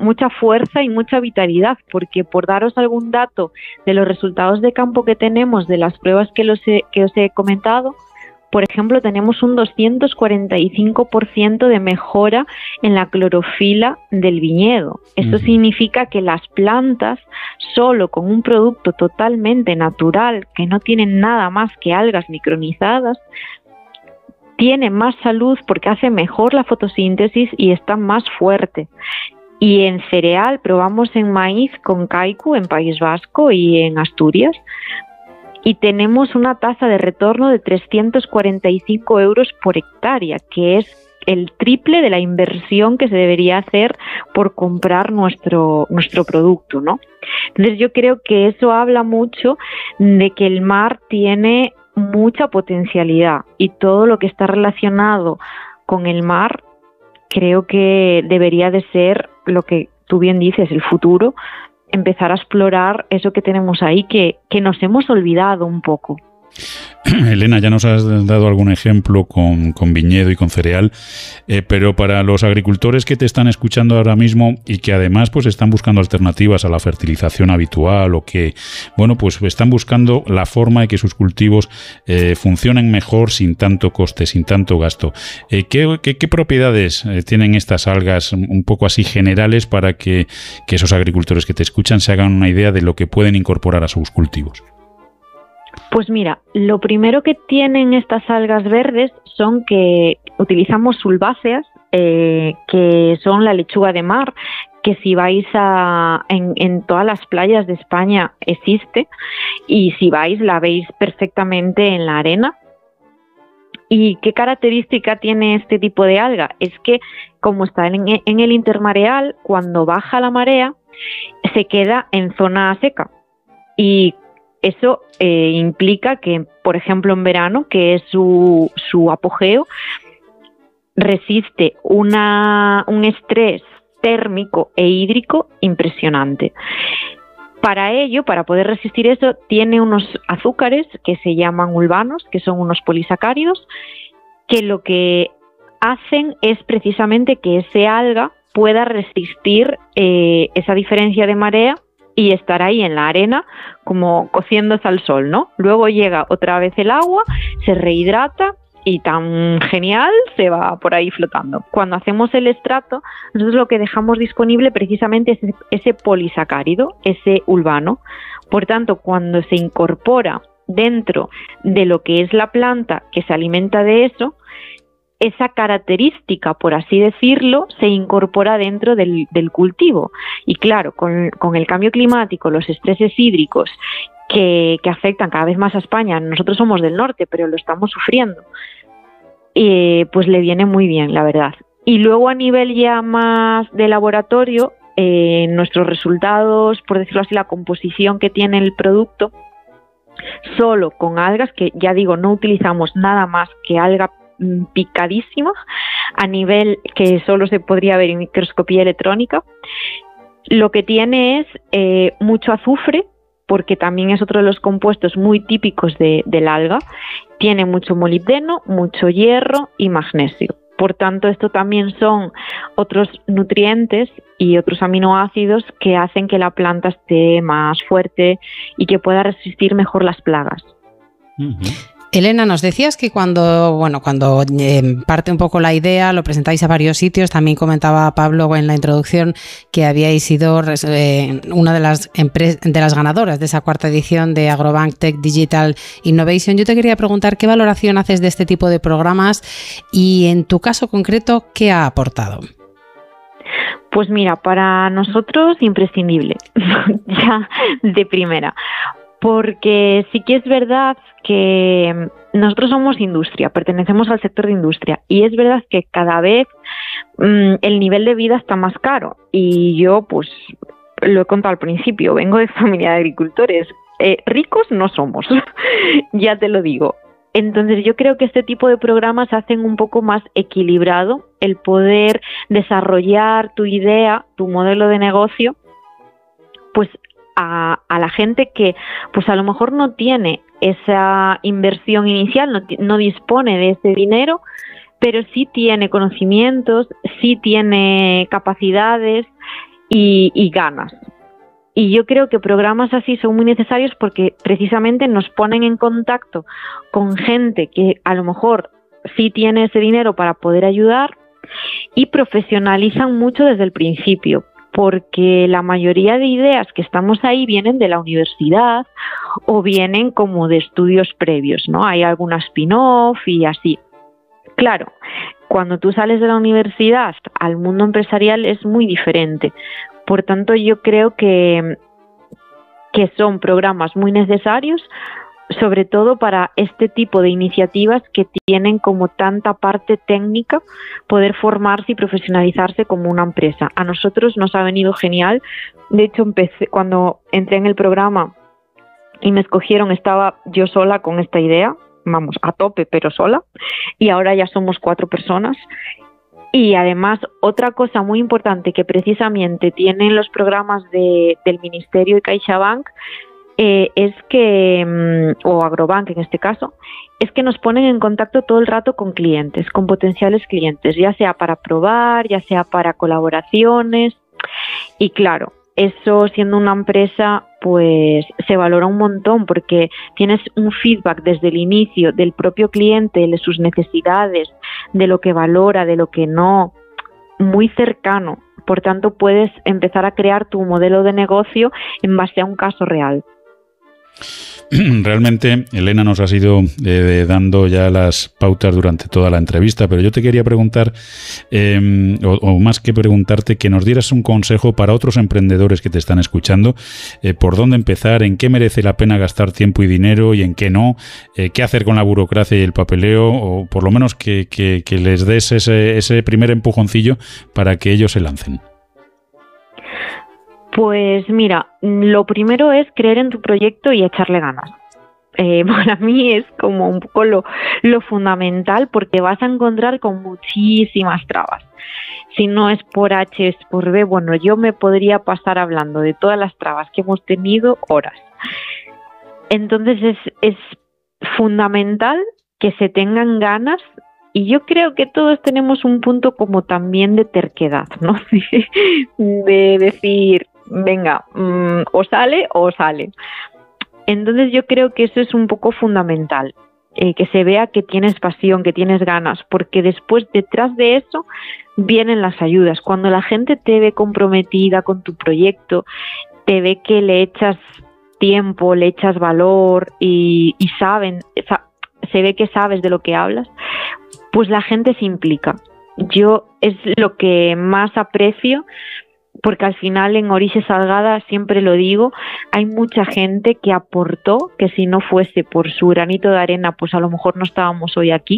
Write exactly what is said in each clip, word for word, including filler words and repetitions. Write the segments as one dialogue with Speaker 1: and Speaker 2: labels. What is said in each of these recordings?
Speaker 1: mucha fuerza y mucha vitalidad, porque por daros algún dato de los resultados de campo que tenemos de las pruebas que, los he, que os he comentado, por ejemplo, tenemos un doscientos cuarenta y cinco por ciento de mejora en la clorofila del viñedo. Esto uh-huh. significa que las plantas, solo con un producto totalmente natural, que no tienen nada más que algas micronizadas, tienen más salud porque hace mejor la fotosíntesis y está más fuerte. Y en cereal probamos en maíz con Kaiku en País Vasco y en Asturias, y tenemos una tasa de retorno de trescientos cuarenta y cinco euros por hectárea, que es el triple de la inversión que se debería hacer por comprar nuestro, nuestro producto, ¿no? Entonces yo creo que eso habla mucho de que el mar tiene mucha potencialidad, y todo lo que está relacionado con el mar creo que debería de ser lo que tú bien dices, el futuro, empezar a explorar eso que tenemos ahí, que, que nos hemos olvidado un poco.
Speaker 2: Elena, ya nos has dado algún ejemplo con, con viñedo y con cereal, eh, pero para los agricultores que te están escuchando ahora mismo y que además pues están buscando alternativas a la fertilización habitual, o que bueno pues están buscando la forma de que sus cultivos eh, funcionen mejor sin tanto coste, sin tanto gasto, eh, ¿qué, qué, ¿qué propiedades eh, tienen estas algas un poco así generales para que, que esos agricultores que te escuchan se hagan una idea de lo que pueden incorporar a sus cultivos?
Speaker 1: Pues mira, lo primero que tienen estas algas verdes son que utilizamos sulbáceas, eh, que son la lechuga de mar, que si vais a, en, en todas las playas de España existe, y si vais la veis perfectamente en la arena. ¿Y qué característica tiene este tipo de alga? Es que como está en, en el intermareal, cuando baja la marea, se queda en zona seca. Y eso eh, implica que, por ejemplo, en verano, que es su, su apogeo, resiste una, un estrés térmico e hídrico impresionante. Para ello, para poder resistir eso, tiene unos azúcares que se llaman ulvanos, que son unos polisacáridos, que lo que hacen es precisamente que ese alga pueda resistir eh, esa diferencia de marea y estar ahí en la arena como cociéndose al sol, ¿no? Luego llega otra vez el agua, se rehidrata y tan genial se va por ahí flotando. Cuando hacemos el extracto, nosotros lo que dejamos disponible precisamente es ese, ese polisacárido, ese ulvano. Por tanto, cuando se incorpora dentro de lo que es la planta que se alimenta de eso, esa característica, por así decirlo, se incorpora dentro del, del cultivo. Y claro, con, con el cambio climático, los estreses hídricos que, que afectan cada vez más a España, nosotros somos del norte, pero lo estamos sufriendo, eh, pues le viene muy bien, la verdad. Y luego a nivel ya más de laboratorio, eh, nuestros resultados, por decirlo así, la composición que tiene el producto, solo con algas, que ya digo, no utilizamos nada más que alga picadísima, a nivel que solo se podría ver en microscopía electrónica. Lo que tiene es eh, mucho azufre, porque también es otro de los compuestos muy típicos de, del alga. Tiene mucho molibdeno, mucho hierro y magnesio. Por tanto, esto también son otros nutrientes y otros aminoácidos que hacen que la planta esté más fuerte y que pueda resistir mejor las plagas.
Speaker 3: Uh-huh. Elena, nos decías que cuando, bueno, cuando eh, parte un poco la idea, lo presentáis a varios sitios. También comentaba Pablo en la introducción que habíais sido eh, una de las, empre- de las ganadoras de esa cuarta edición de Agrobank Tech Digital Innovation. Yo te quería preguntar qué valoración haces de este tipo de programas y, en tu caso concreto, ¿qué ha aportado?
Speaker 1: Pues mira, para nosotros imprescindible, ya de primera. Porque sí que es verdad que nosotros somos industria, pertenecemos al sector de industria, y es verdad que cada vez mmm, el nivel de vida está más caro. Y yo, pues, lo he contado al principio, vengo de familia de agricultores. Eh, ricos no somos, ya te lo digo. Entonces yo creo que este tipo de programas hacen un poco más equilibrado el poder desarrollar tu idea, tu modelo de negocio, pues A, a la gente que pues a lo mejor no tiene esa inversión inicial, no, no dispone de ese dinero, pero sí tiene conocimientos, sí tiene capacidades, y, y ganas. Y yo creo que programas así son muy necesarios porque precisamente nos ponen en contacto con gente que a lo mejor sí tiene ese dinero para poder ayudar y profesionalizan mucho desde el principio, porque la mayoría de ideas que estamos ahí vienen de la universidad o vienen como de estudios previos, ¿no? Hay alguna spin-off y así. Claro, cuando tú sales de la universidad al mundo empresarial es muy diferente. Por tanto, yo creo que, que son programas muy necesarios, sobre todo para este tipo de iniciativas que tienen como tanta parte técnica, poder formarse y profesionalizarse como una empresa. A nosotros nos ha venido genial. De hecho, empecé, cuando entré en el programa y me escogieron, estaba yo sola con esta idea, vamos, a tope, pero sola, y ahora ya somos cuatro personas. Y además, otra cosa muy importante que precisamente tienen los programas de, del Ministerio y CaixaBank eh, es que, o Agrobank en este caso, es que nos ponen en contacto todo el rato con clientes, con potenciales clientes, ya sea para probar, ya sea para colaboraciones. Y claro, eso siendo una empresa, pues se valora un montón porque tienes un feedback desde el inicio del propio cliente, de sus necesidades, de lo que valora, de lo que no, muy cercano. Por tanto, puedes empezar a crear tu modelo de negocio en base a un caso real.
Speaker 2: Realmente Elena nos ha ido eh, dando ya las pautas durante toda la entrevista, pero yo te quería preguntar, eh, o, o más que preguntarte, que nos dieras un consejo para otros emprendedores que te están escuchando, eh, por dónde empezar, en qué merece la pena gastar tiempo y dinero y en qué no, eh, qué hacer con la burocracia y el papeleo, o por lo menos que, que, que les des ese, ese primer empujoncillo para que ellos se lancen.
Speaker 1: Pues mira, lo primero es creer en tu proyecto y echarle ganas. Eh, para mí es como un poco lo, lo fundamental, porque vas a encontrar con muchísimas trabas. Si no es por H, es por B. Bueno, yo me podría pasar hablando de todas las trabas que hemos tenido horas. Entonces es, es fundamental que se tengan ganas. Y yo creo que todos tenemos un punto como también de terquedad, ¿no? De decir, venga, mmm, o sale o sale. Entonces yo creo que eso es un poco fundamental, eh, que se vea que tienes pasión, que tienes ganas, porque después detrás de eso vienen las ayudas. Cuando la gente te ve comprometida con tu proyecto, te ve que le echas tiempo, le echas valor y, y saben, se ve que sabes de lo que hablas, pues la gente se implica. Yo es lo que más aprecio, porque al final en Orixe Salgada, siempre lo digo, hay mucha gente que aportó, que si no fuese por su granito de arena, pues a lo mejor no estábamos hoy aquí.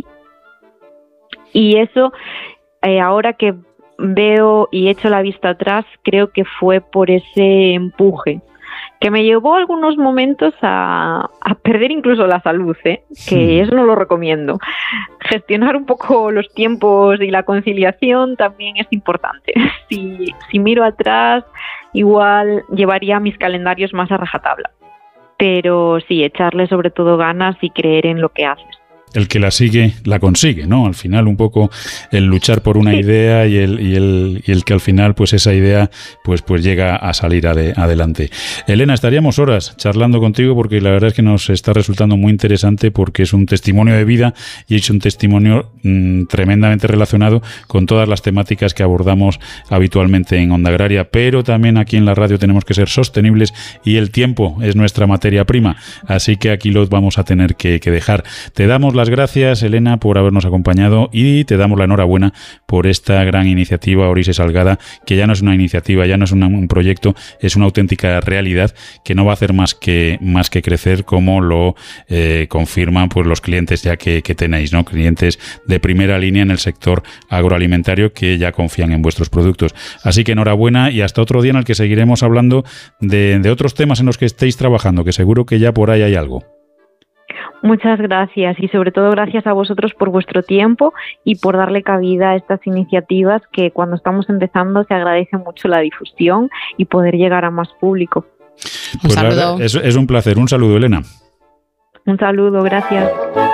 Speaker 1: Y eso, eh, ahora que veo y echo la vista atrás, creo que fue por ese empuje, que me llevó algunos momentos a, a perder incluso la salud, ¿eh? Que eso no lo recomiendo. Gestionar un poco los tiempos y la conciliación también es importante. Si, si miro atrás, igual llevaría mis calendarios más a rajatabla. Pero sí, echarle sobre todo ganas y creer en lo que haces.
Speaker 2: El que la sigue, la consigue, ¿no? Al final un poco el luchar por una sí. idea y el, y, el, y el que al final pues esa idea pues, pues llega a salir ade- adelante. Elena, estaríamos horas charlando contigo porque la verdad es que nos está resultando muy interesante porque es un testimonio de vida y es un testimonio mmm, tremendamente relacionado con todas las temáticas que abordamos habitualmente en Onda Agraria, pero también aquí en la radio tenemos que ser sostenibles y el tiempo es nuestra materia prima, así que aquí lo vamos a tener que, que dejar. Te damos las gracias, Elena, por habernos acompañado y te damos la enhorabuena por esta gran iniciativa Orixe Salgada, que ya no es una iniciativa, ya no es una, un proyecto, es una auténtica realidad que no va a hacer más que, más que crecer, como lo eh, confirman pues los clientes ya que, que tenéis, ¿no? Clientes de primera línea en el sector agroalimentario que ya confían en vuestros productos. Así que enhorabuena y hasta otro día en el que seguiremos hablando de, de otros temas en los que estéis trabajando, que seguro que ya por ahí hay algo.
Speaker 1: Muchas gracias y sobre todo gracias a vosotros por vuestro tiempo y por darle cabida a estas iniciativas que cuando estamos empezando se agradece mucho la difusión y poder llegar a más público.
Speaker 2: Pues un saludo. Es, es un placer. Un saludo, Elena.
Speaker 1: Un saludo, gracias.